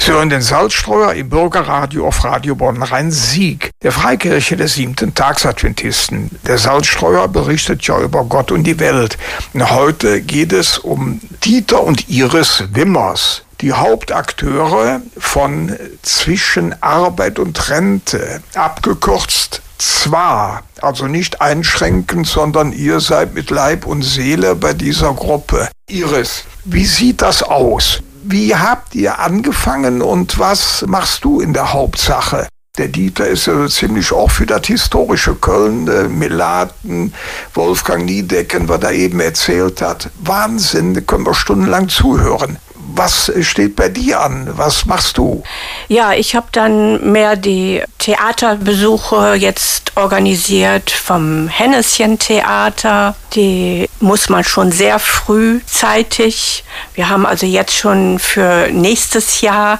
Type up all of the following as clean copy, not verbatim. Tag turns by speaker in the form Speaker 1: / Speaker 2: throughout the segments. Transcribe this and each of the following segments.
Speaker 1: Sie hören den Salzstreuer im Bürgerradio auf Radio Bonn-Rhein-Sieg, der Freikirche des 7. Tagsadventisten. Der Salzstreuer berichtet ja über Gott und die Welt. Heute geht es um Dieter und Iris Wimmers, die Hauptakteure von Zwischen Arbeit und Rente, abgekürzt ZWA, also nicht einschränkend, sondern ihr seid mit Leib und Seele bei dieser Gruppe. Iris, wie sieht das aus? Wie habt ihr angefangen und was machst du in der Hauptsache? Der Dieter ist ja so ziemlich auch für das historische Köln, Melaten, Wolfgang Niedecken, was er eben erzählt hat. Wahnsinn, da können wir stundenlang zuhören. Was steht bei dir an? Was machst du?
Speaker 2: Ja, ich habe dann mehr die Theaterbesuche jetzt organisiert vom Henneschen-Theater. Die muss man schon sehr frühzeitig. Wir haben also jetzt schon für nächstes Jahr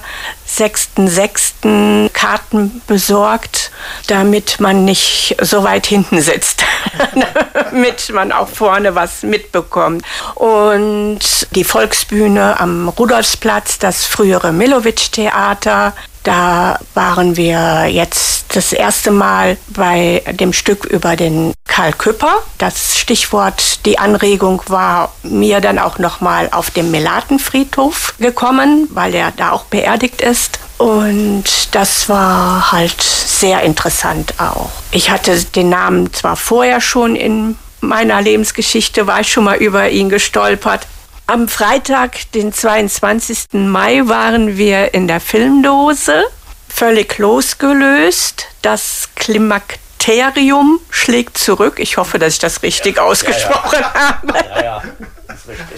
Speaker 2: 6.6. Karten besorgt, damit man nicht so weit hinten sitzt, damit man auch vorne was mitbekommt. Und die Volksbühne am Rudolfsplatz, das frühere Millowitsch-Theater, da waren wir jetzt das erste Mal bei dem Stück über den Karl Küpper. Das Stichwort, die Anregung war mir dann auch nochmal auf dem Melatenfriedhof gekommen, weil er da auch beerdigt ist. Und das war halt sehr interessant auch. Ich hatte den Namen zwar vorher schon in meiner Lebensgeschichte, war ich schon mal über ihn gestolpert. Am Freitag, den 22. Mai, waren wir in der Filmdose, völlig losgelöst. Das Klimakterium schlägt zurück. Ich hoffe, dass ich das richtig ausgesprochen habe.
Speaker 3: Ja, das ist richtig.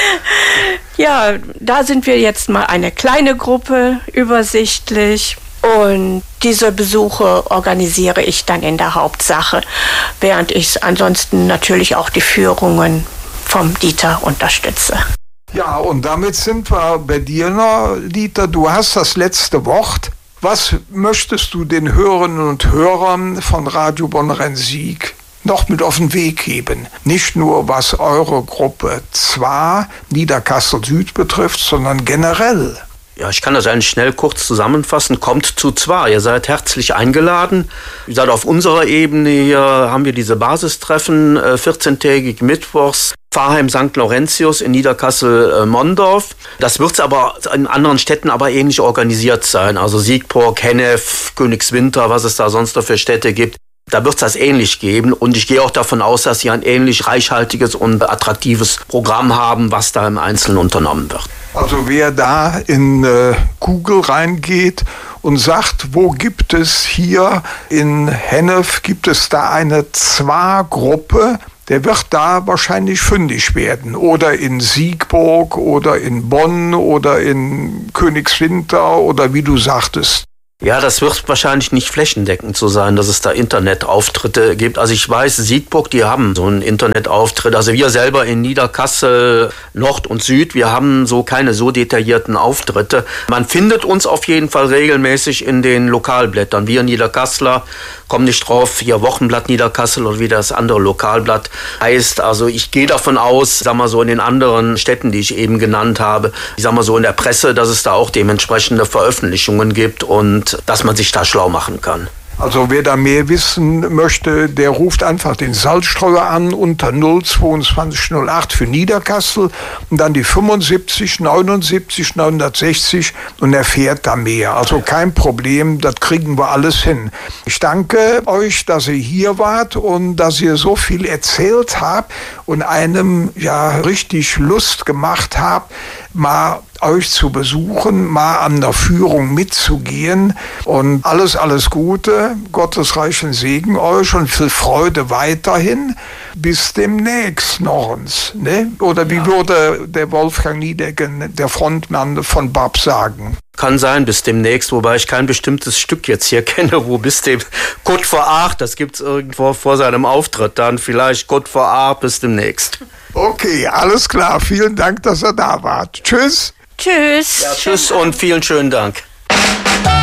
Speaker 2: Ja, da sind wir jetzt mal eine kleine Gruppe, übersichtlich. Und diese Besuche organisiere ich dann in der Hauptsache, während ich ansonsten natürlich auch die Führungen vom Dieter unterstütze.
Speaker 1: Ja, und damit sind wir bei dir noch, Dieter. Du hast das letzte Wort. Was möchtest du den Hörerinnen und Hörern von Radio Bonn-Rhein-Sieg noch mit auf den Weg geben? Nicht nur was eure Gruppe ZWA Niederkassel-Süd betrifft, sondern generell.
Speaker 3: Ja, ich kann das eigentlich schnell kurz zusammenfassen. Kommt zu ZWA. Ihr seid herzlich eingeladen. Wie gesagt, auf unserer Ebene hier haben wir diese Basistreffen, 14-tägig mittwochs. Pfarrheim St. Laurentius in Niederkassel-Mondorf. Das wird es aber in anderen Städten aber ähnlich organisiert sein. Also Siegburg, Hennef, Königswinter, was es da sonst noch für Städte gibt. Da wird es das ähnlich geben und ich gehe auch davon aus, dass sie ein ähnlich reichhaltiges und attraktives Programm haben, was da im Einzelnen unternommen wird.
Speaker 1: Also wer da in Google reingeht und sagt, wo gibt es hier in Hennef, gibt es da eine ZWA-Gruppe, der wird da wahrscheinlich fündig werden. Oder in Siegburg oder in Bonn oder in Königswinter oder wie du sagtest.
Speaker 3: Ja, das wird wahrscheinlich nicht flächendeckend so sein, dass es da Internetauftritte gibt. Also ich weiß, Siegburg, die haben so einen Internetauftritt. Also wir selber in Niederkassel, Nord und Süd, wir haben so keine so detaillierten Auftritte. Man findet uns auf jeden Fall regelmäßig in den Lokalblättern. Wir Niederkasseler kommen nicht drauf, hier Wochenblatt Niederkassel oder wie das andere Lokalblatt heißt. Also ich gehe davon aus, sag mal so in den anderen Städten, die ich eben genannt habe, ich sag mal so in der Presse, dass es da auch dementsprechende Veröffentlichungen gibt und dass man sich da schlau machen kann.
Speaker 1: Also wer da mehr wissen möchte, der ruft einfach den Salzstreuer an unter 02208 für Niederkassel und dann die 75 79 960 und erfährt da mehr. Also kein Problem, das kriegen wir alles hin. Ich danke euch, dass ihr hier wart und dass ihr so viel erzählt habt und einem ja richtig Lust gemacht habt, mal euch zu besuchen, mal an der Führung mitzugehen und alles Gute, Gottes reichen Segen euch und viel Freude weiterhin. Bis demnächst, Norrens, ne? Oder wie würde der Wolfgang Niedecken, der Frontmann von BAP, sagen?
Speaker 3: Kann sein, bis demnächst, wobei ich kein bestimmtes Stück jetzt hier kenne, wo bis dem Gott vor Acht, das gibt's irgendwo vor seinem Auftritt, dann vielleicht Gott vor Acht, bis demnächst.
Speaker 1: Okay, alles klar, vielen Dank, dass ihr da wart. Tschüss.
Speaker 2: Tschüss.
Speaker 3: Ja, tschüss und vielen schönen Dank.